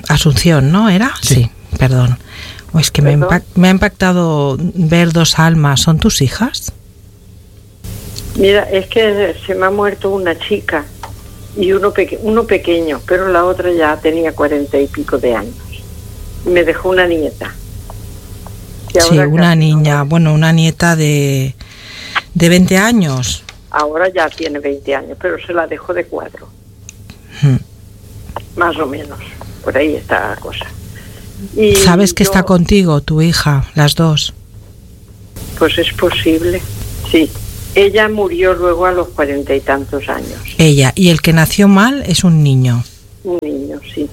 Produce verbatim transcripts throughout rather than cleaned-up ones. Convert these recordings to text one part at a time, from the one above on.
Asunción, ¿no era? Sí, sí perdón. O es que me, impact, me ha impactado ver dos almas. ¿Son tus hijas? Mira, es que se me ha muerto una chica y uno, peque, uno pequeño, pero la otra ya tenía cuarenta y pico de años. Me dejó una nieta. Sí, una niña, no... bueno, una nieta de, de veinte años. Ahora ya tiene veinte años, pero se la dejó de cuatro. Hmm. Más o menos, por ahí está la cosa. Y ¿sabes que yo... está contigo, tu hija, las dos? Pues es posible, sí. Ella murió luego a los cuarenta y tantos años. Ella, y el que nació mal es un niño. Un niño, sí.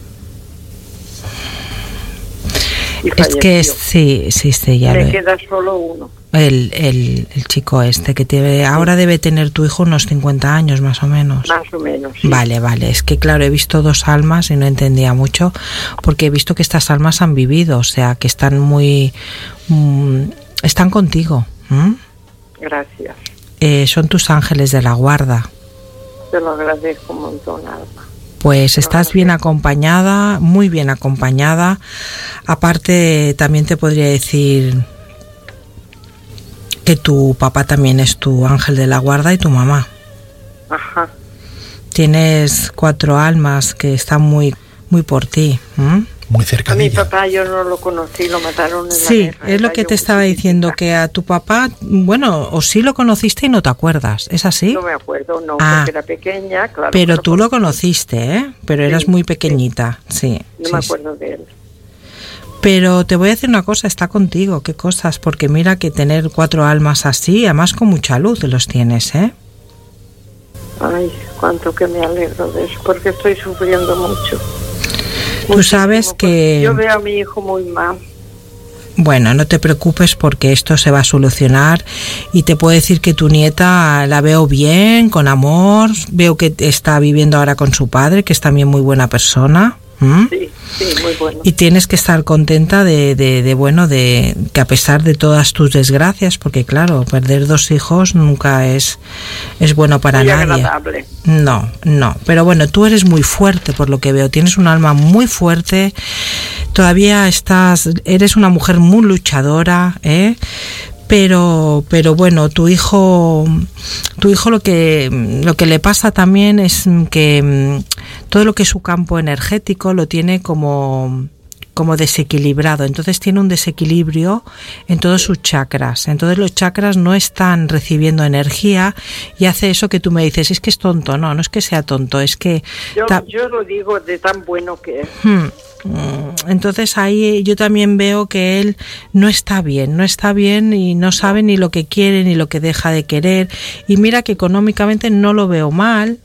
Es que sí, sí, sí, ya me lo... queda solo uno. El, el, el chico este que te, ahora debe tener tu hijo unos cincuenta años más o menos. Más o menos, sí. Vale, vale, es que claro, he visto dos almas y no entendía mucho porque he visto que estas almas han vivido, o sea, que están muy... Mmm, están contigo. ¿Mm? Gracias. Eh, son tus ángeles de la guarda. Te lo agradezco un montón, Alma. Pues estás bien acompañada, muy bien acompañada. Aparte, también te podría decir que tu papá también es tu ángel de la guarda y tu mamá. Ajá. Tienes cuatro almas que están muy, muy por ti. ¿Mm? Muy cerca de mi ella. papá yo no lo conocí, lo mataron en sí, la guerra. Es lo que te estaba diciendo, que a tu papá, bueno, o sí lo conociste y no te acuerdas, ¿es así? No me acuerdo, no, ah, porque era pequeña, claro. Pero lo tú conocí. Lo conociste, ¿eh? Pero sí, eras muy pequeñita, sí. No sí, me acuerdo sí. de él. Pero te voy a decir una cosa, está contigo, qué cosas, porque mira que tener cuatro almas así, además con mucha luz los tienes, ¿eh? Ay, cuánto que me alegro de eso, porque estoy sufriendo mucho. Tú sabes que... Yo veo a mi hijo muy mal. Bueno, no te preocupes porque esto se va a solucionar y te puedo decir que tu nieta la veo bien, con amor, veo que está viviendo ahora con su padre, que es también muy buena persona. ¿Mm? Sí, sí, muy bueno. Y tienes que estar contenta de, de, de, bueno, de que a pesar de todas tus desgracias, porque claro, perder dos hijos nunca es, es bueno para muy nadie. Agradable. No, no, pero bueno, tú eres muy fuerte por lo que veo, tienes un alma muy fuerte, todavía estás, eres una mujer muy luchadora, ¿eh? Pero, pero bueno, tu hijo, tu hijo lo que, lo que le pasa también es que todo lo que es su campo energético lo tiene como, como desequilibrado, entonces tiene un desequilibrio en todos sus chakras, entonces los chakras no están recibiendo energía y hace eso que tú me dices, es que es tonto, no, no es que sea tonto, es que... Yo, ta- yo lo digo de tan bueno que es. Hmm. Entonces ahí yo también veo que él no está bien, no está bien y no sabe ni lo que quiere ni lo que deja de querer y mira que económicamente no lo veo mal,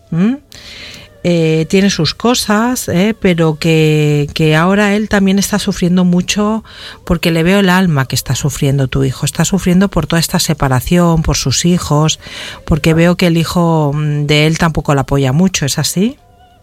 eh, tiene sus cosas, eh, pero que, que ahora él también está sufriendo mucho porque le veo el alma que está sufriendo tu hijo, está sufriendo por toda esta separación, por sus hijos, porque veo que el hijo de él tampoco la apoya mucho, ¿es así?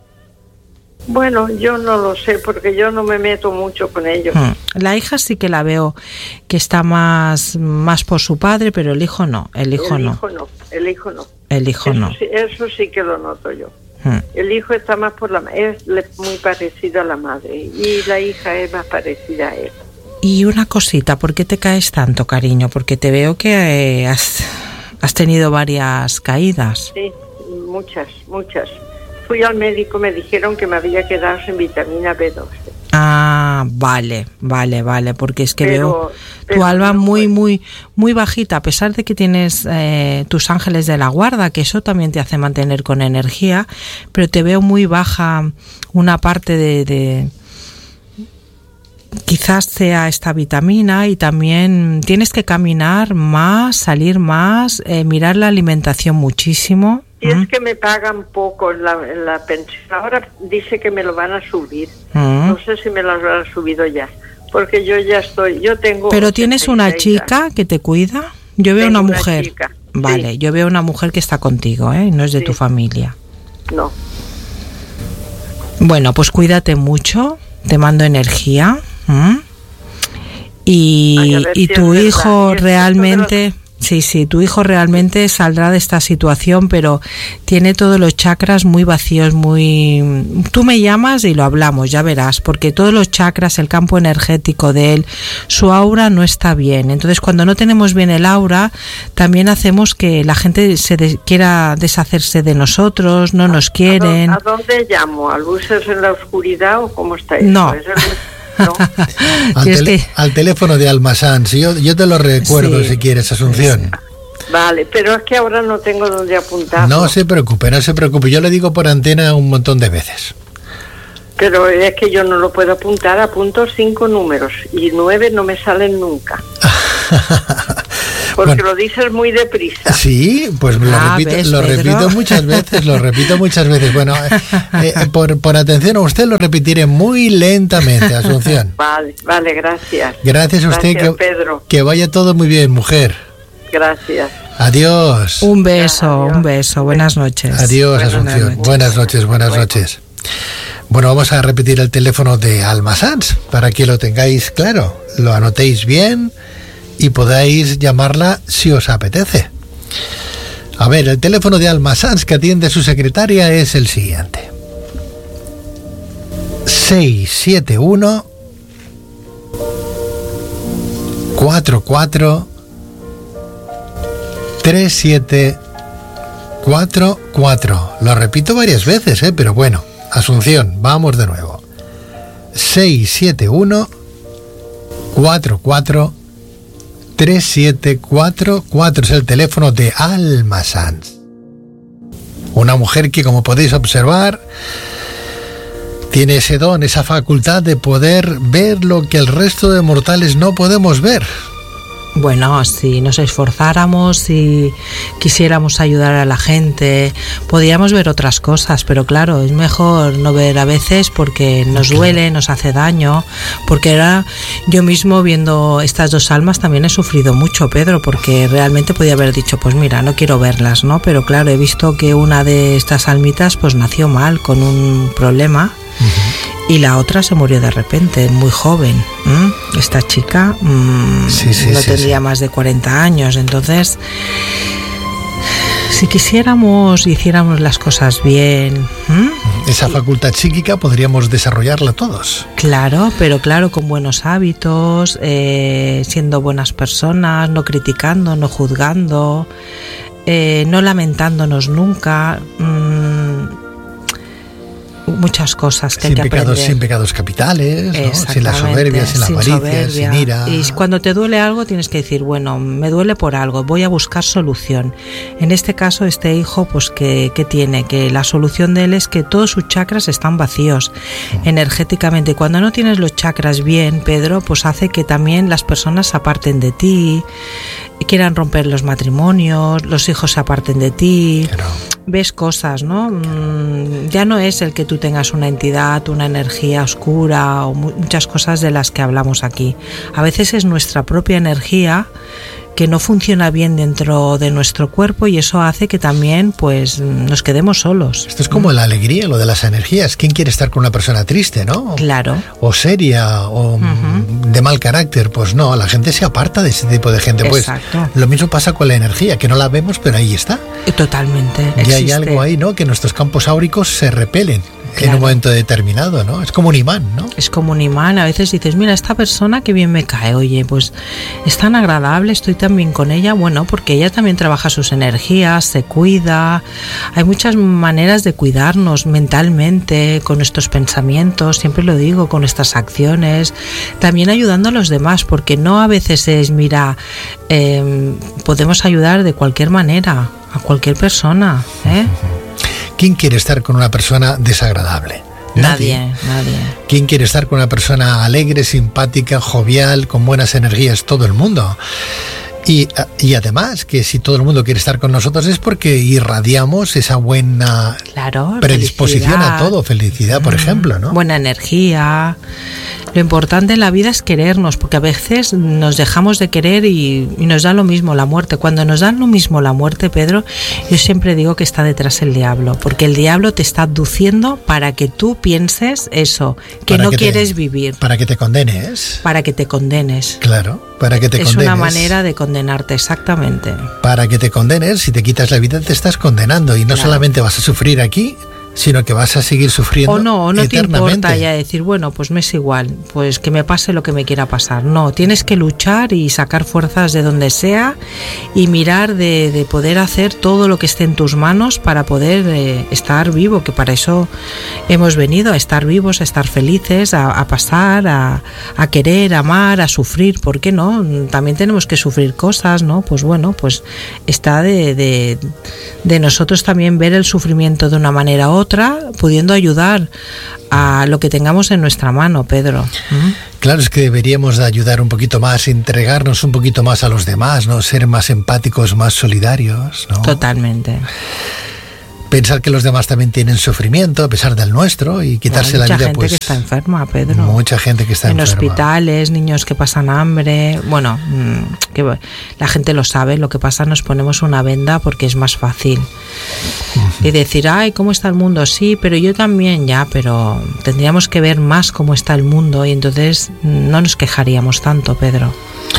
Bueno, yo no lo sé porque yo no me meto mucho con ellos. La hija sí que la veo que está más, más por su padre, pero el hijo no, el hijo el no. Hijo no. El hijo no. El hijo eso no. Sí, eso sí que lo noto yo. Hmm. El hijo está más por la es muy parecido a la madre y la hija es más parecida a él. Y una cosita, ¿por qué te caes tanto, cariño? Porque te veo que eh, has, has tenido varias caídas. Sí, muchas, muchas. Fui al médico, me dijeron que me había quedado sin vitamina B doce. Ah, vale, vale, vale, porque es que pero, veo pero tu alma no, muy, pues. muy, muy bajita, a pesar de que tienes eh, tus ángeles de la guarda, que eso también te hace mantener con energía, pero te veo muy baja una parte de... de quizás sea esta vitamina y también tienes que caminar más, salir más, eh, mirar la alimentación muchísimo. Y ¿Mm? Es que me pagan poco en la, en la pensión. Ahora dice que me lo van a subir. ¿Mm? No sé si me lo han subido ya. Porque yo ya estoy, yo tengo... Pero tienes una chica que te cuida. Yo veo tengo una mujer. Una chica, vale, sí. Yo veo una mujer que está contigo, ¿eh? No es de sí. tu familia. No. Bueno, pues cuídate mucho. Te mando energía. ¿Mm? Y, Ay, y si tu hijo verdad. realmente... Sí, sí, tu hijo realmente saldrá de esta situación, pero tiene todos los chakras muy vacíos, muy... Tú me llamas y lo hablamos, ya verás, porque todos los chakras, el campo energético de él, su aura no está bien. Entonces, cuando no tenemos bien el aura, también hacemos que la gente se de- quiera deshacerse de nosotros, no nos quieren. ¿A dónde, a dónde llamo? ¿A luces en la oscuridad o cómo está eso? No. ¿Eso es- no? Al, tele- que... al teléfono de Almasans, yo, yo te lo recuerdo Sí. si quieres, Asunción. Vale, pero es que ahora no tengo dónde apuntar. No se preocupe, no se preocupe, yo le digo por antena un montón de veces. Pero es que yo no lo puedo apuntar, apunto cinco números y nueve no me salen nunca. Porque Bueno. lo dices muy deprisa. Sí, pues lo, Ah, repito, ¿ves, lo Pedro? repito muchas veces, lo repito muchas veces. Bueno, eh, eh, por, por atención a usted lo repetiré muy lentamente, Asunción. Vale, vale, gracias. Gracias a usted, Gracias, que, Pedro. que vaya todo muy bien, mujer. Gracias. Adiós. Un beso, Adiós. un beso, buenas noches. Adiós, Buenas Asunción. noches. Buenas noches, buenas noches. Bueno, vamos a repetir el teléfono de Almasans para que lo tengáis claro, lo anotéis bien y podáis llamarla si os apetece. A ver, el teléfono de Almasans que atiende su secretaria es el siguiente: seis siete uno cuatro cuatro tres siete cuatro cuatro. Lo repito varias veces, ¿eh? Pero bueno, Asunción, vamos de nuevo. seis siete uno cuatro cuatro tres siete cuatro cuatro es el teléfono de Almasans. Una mujer que, como podéis observar, tiene ese don, esa facultad de poder ver lo que el resto de mortales no podemos ver. Bueno, si nos esforzáramos, si quisiéramos ayudar a la gente, podríamos ver otras cosas, pero claro, es mejor no ver a veces porque nos duele, nos hace daño, porque ahora yo mismo viendo estas dos almas también he sufrido mucho, Pedro, porque realmente podía haber dicho, pues mira, no quiero verlas, ¿no? Pero claro, he visto que una de estas almitas pues nació mal, con un problema. Uh-huh. Y la otra se murió de repente, muy joven. ¿Mm? Esta chica mmm, sí, sí, no sí, tendría sí. más de cuarenta años. Entonces, si quisiéramos, hiciéramos las cosas bien. ¿Mm? Esa facultad psíquica podríamos desarrollarla todos. Claro, pero claro, con buenos hábitos, eh, siendo buenas personas, no criticando, no juzgando, eh, no lamentándonos nunca. Mmm, muchas cosas que sin hay que pecados, aprender. Sin pecados capitales, ¿no? Sin la soberbia, sin la sin avaricia, soberbia. sin ira. Y cuando te duele algo tienes que decir, bueno, me duele por algo, voy a buscar solución. En este caso, este hijo, pues que, que tiene, que la solución de él es que todos sus chakras están vacíos uh-huh. energéticamente. Cuando no tienes los chakras bien, Pedro, pues hace que también las personas se aparten de ti, quieran romper los matrimonios, los hijos se aparten de ti. Claro. Ves cosas, ¿no? Mm, ya no es el que tú tengas una entidad, una energía oscura o mu- muchas cosas de las que hablamos aquí. A veces es nuestra propia energía que no funciona bien dentro de nuestro cuerpo y eso hace que también pues nos quedemos solos. Esto es como la alegría, lo de las energías. ¿Quién quiere estar con una persona triste, no? Claro. O seria, o uh-huh. de mal carácter. Pues no, la gente se aparta de ese tipo de gente. Exacto. Pues lo mismo pasa con la energía, que no la vemos, pero ahí está. Totalmente. Y existe. hay algo ahí, ¿no? Que nuestros campos áuricos se repelen. Claro. En un momento determinado, ¿no? Es como un imán, ¿no? Es como un imán. A veces dices, mira, esta persona que bien me cae, oye, pues es tan agradable, estoy tan bien con ella, bueno, porque ella también trabaja sus energías, se cuida. Hay muchas maneras de cuidarnos mentalmente, con nuestros pensamientos, siempre lo digo, con nuestras acciones, también ayudando a los demás, porque no a veces es, mira, eh, podemos ayudar de cualquier manera, a cualquier persona, ¿eh? ¿Quién quiere estar con una persona desagradable? Nadie, nadie, nadie. ¿Quién quiere estar con una persona alegre, simpática, jovial, con buenas energías? Todo el mundo. Y, y además, que si todo el mundo quiere estar con nosotros es porque irradiamos esa buena claro, predisposición felicidad. A todo, felicidad, por mm, ejemplo, ¿no? Buena energía. Lo importante en la vida es querernos, porque a veces nos dejamos de querer y, y nos da lo mismo la muerte. Cuando nos da lo mismo la muerte, Pedro, yo siempre digo que está detrás el diablo, porque el diablo te está abduciendo para que tú pienses eso, que Para no que te- quieres vivir, Para que te condenes. para que te condenes. Claro, para que te Es condenes. una manera de condenarte, exactamente. Para que te condenes, si te quitas la vida te estás condenando y no Claro. solamente vas a sufrir aquí, sino que vas a seguir sufriendo O no, o no te eternamente. importa ya decir, bueno, pues me es igual, pues que me pase lo que me quiera pasar. No, tienes que luchar y sacar fuerzas de donde sea y mirar de, de poder hacer todo lo que esté en tus manos para poder eh, estar vivo, que para eso hemos venido, a estar vivos, a estar felices, a, a pasar, a, a querer, a amar, a sufrir. ¿Por qué no? También tenemos que sufrir cosas, ¿no? Pues bueno, pues está de, de, de nosotros también ver el sufrimiento de una manera u otra, pudiendo ayudar a lo que tengamos en nuestra mano, Pedro. ¿Mm? Claro, es que deberíamos de ayudar un poquito más, entregarnos un poquito más a los demás, ¿no? Ser más empáticos, más solidarios, ¿no? Totalmente. Pensar que los demás también tienen sufrimiento a pesar del nuestro y quitarse Hay la mucha vida, gente pues que está enferma, Pedro. mucha gente que está en enferma. hospitales, niños que pasan hambre. Bueno, mmm, que la gente lo sabe. Lo que pasa, nos ponemos una venda porque es más fácil. Uh-huh. Y decir, ay, ¿cómo está el mundo? Sí, pero yo también, ya, pero tendríamos que ver más cómo está el mundo y entonces no nos quejaríamos tanto, Pedro.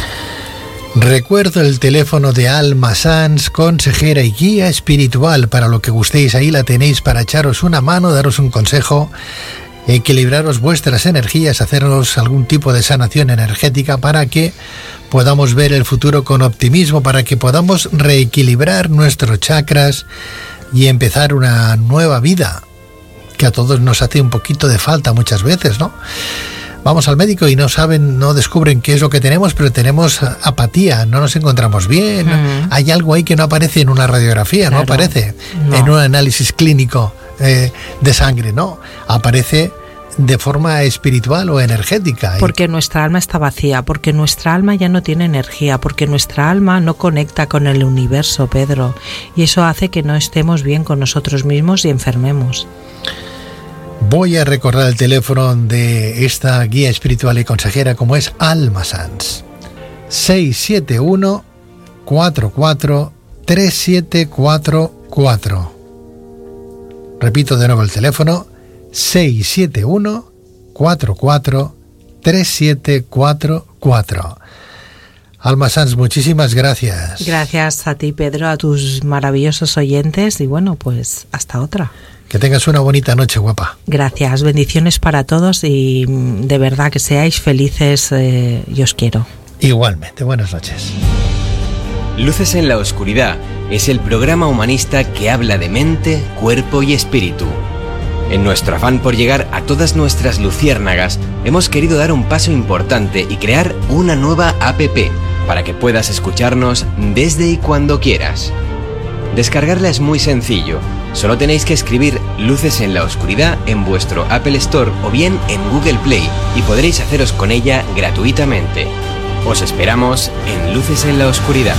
Recuerdo el teléfono de Alma Sanz, consejera y guía espiritual. Para lo que gustéis, ahí la tenéis para echaros una mano, daros un consejo, equilibraros vuestras energías, haceros algún tipo de sanación energética para que podamos ver el futuro con optimismo, para que podamos reequilibrar nuestros chakras y empezar una nueva vida, que a todos nos hace un poquito de falta muchas veces, ¿no? Vamos al médico y no saben, no descubren qué es lo que tenemos, pero tenemos apatía, no nos encontramos bien, mm. hay algo ahí que no aparece en una radiografía, claro. no aparece no. en un análisis clínico eh, de sangre, no, aparece de forma espiritual o energética. Porque nuestra alma está vacía, porque nuestra alma ya no tiene energía, porque nuestra alma no conecta con el universo, Pedro, y eso hace que no estemos bien con nosotros mismos y enfermemos. Voy a recordar el teléfono de esta guía espiritual y consejera, como es Alma Sanz. seis siete uno, cuatro cuatro, tres siete cuatro cuatro. Repito de nuevo el teléfono, seis siete uno, cuatro cuatro, tres siete cuatro cuatro. Alma Sanz, muchísimas gracias. Gracias a ti, Pedro, a tus maravillosos oyentes y bueno, pues hasta otra. Que tengas una bonita noche, guapa. Gracias, bendiciones para todos y de verdad que seáis felices, eh, yo os quiero. Igualmente, buenas noches. Luces en la Oscuridad es el programa humanista que habla de mente, cuerpo y espíritu. En nuestro afán por llegar a todas nuestras luciérnagas, hemos querido dar un paso importante y crear una nueva app para que puedas escucharnos desde y cuando quieras. Descargarla es muy sencillo, solo tenéis que escribir Luces en la Oscuridad en vuestro Apple Store o bien en Google Play y podréis haceros con ella gratuitamente. Os esperamos en Luces en la Oscuridad.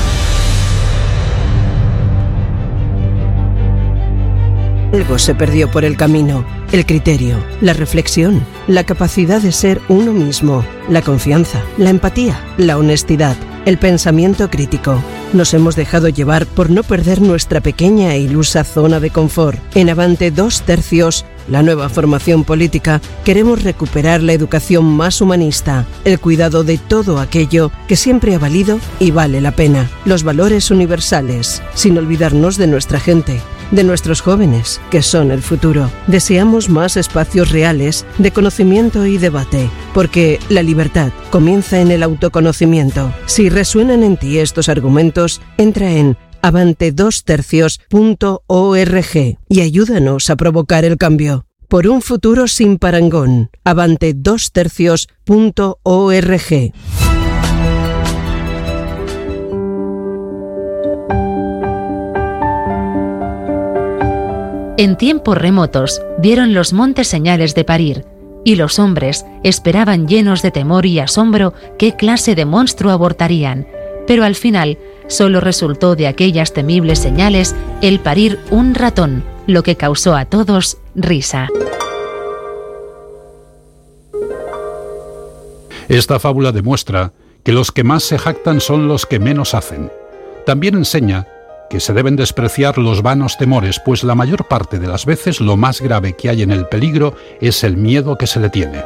Algo se perdió por el camino, el criterio, la reflexión, la capacidad de ser uno mismo, la confianza, la empatía, la honestidad, el pensamiento crítico. Nos hemos dejado llevar por no perder nuestra pequeña e ilusa zona de confort. En Avante dos tercios, la nueva formación política, queremos recuperar la educación más humanista, el cuidado de todo aquello que siempre ha valido y vale la pena, los valores universales, sin olvidarnos de nuestra gente, de nuestros jóvenes, que son el futuro. Deseamos más espacios reales de conocimiento y debate, porque la libertad comienza en el autoconocimiento. Si resuenan en ti estos argumentos, entra en avante dos tercios punto org y ayúdanos a provocar el cambio. Por un futuro sin parangón. avante dos tercios punto org. En tiempos remotos dieron los montes señales de parir, y los hombres esperaban llenos de temor y asombro qué clase de monstruo abortarían, pero al final solo resultó de aquellas temibles señales el parir un ratón, lo que causó a todos risa. Esta fábula demuestra que los que más se jactan son los que menos hacen. También enseña que se deben despreciar los vanos temores, pues la mayor parte de las veces lo más grave que hay en el peligro es el miedo que se le tiene.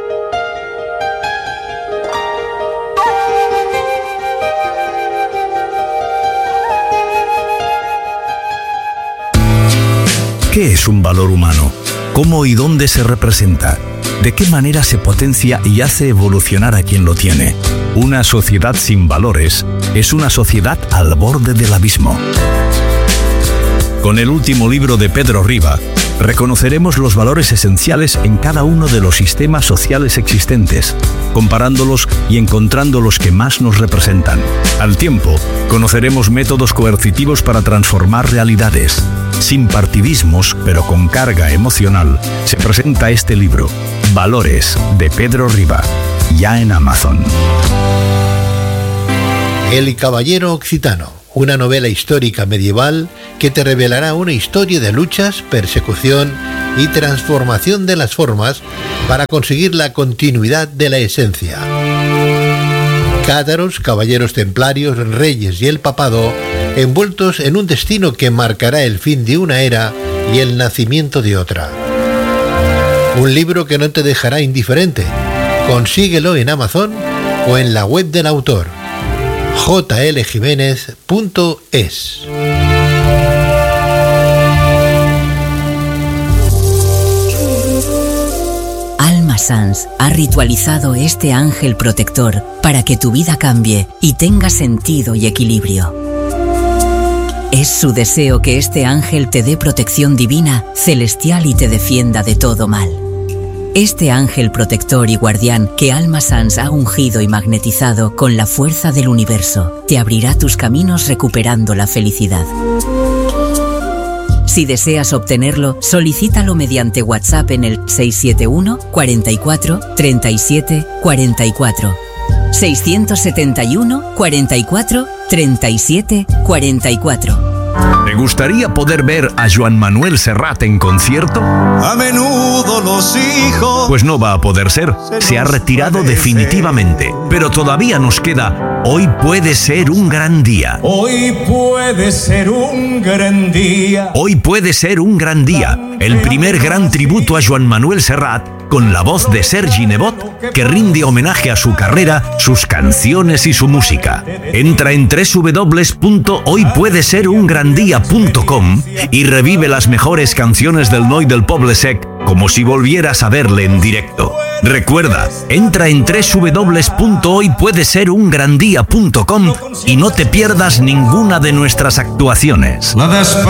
¿Qué es un valor humano? ¿Cómo y dónde se representa? ¿De qué manera se potencia y hace evolucionar a quien lo tiene? Una sociedad sin valores es una sociedad al borde del abismo. Con el último libro de Pedro Riba, reconoceremos los valores esenciales en cada uno de los sistemas sociales existentes, comparándolos y encontrando los que más nos representan. Al tiempo, conoceremos métodos coercitivos para transformar realidades. Sin partidismos, pero con carga emocional, se presenta este libro, Valores, de Pedro Riba, ya en Amazon. El Caballero Occitano, una novela histórica medieval que te revelará una historia de luchas, persecución y transformación de las formas para conseguir la continuidad de la esencia. Cátaros, caballeros templarios, reyes y el papado, envueltos en un destino que marcará el fin de una era y el nacimiento de otra. Un libro que no te dejará indiferente. Consíguelo en Amazon o en la web del autor, j l jiménez punto es. Alma Sans ha ritualizado este ángel protector para que tu vida cambie y tenga sentido y equilibrio. Es su deseo que este ángel te dé protección divina, celestial y te defienda de todo mal. Este ángel protector y guardián que Alma Sans ha ungido y magnetizado con la fuerza del universo, te abrirá tus caminos recuperando la felicidad. Si deseas obtenerlo, solicítalo mediante WhatsApp en el seis siete uno, cuarenta y cuatro, treinta y siete, cuarenta y cuatro. seiscientos setenta y uno, cuarenta y cuatro, treinta y siete, cuarenta y cuatro. ¿Te gustaría poder ver a Joan Manuel Serrat en concierto? A menudo los hijos... Pues no va a poder ser. Se ha retirado definitivamente. Pero todavía nos queda Hoy puede ser un gran día. Hoy puede ser un gran día. Hoy puede ser un gran día. El primer gran tributo a Joan Manuel Serrat, con la voz de Sergi Nebot, que rinde homenaje a su carrera, sus canciones y su música. Entra en doble u doble u doble u punto hoy puede ser un gran día punto com y revive las mejores canciones del Noi del Poble Sec como si volvieras a verle en directo. Recuerda, entra en doble u doble u doble u punto hoy puede ser un gran día punto com y no te pierdas ninguna de nuestras actuaciones.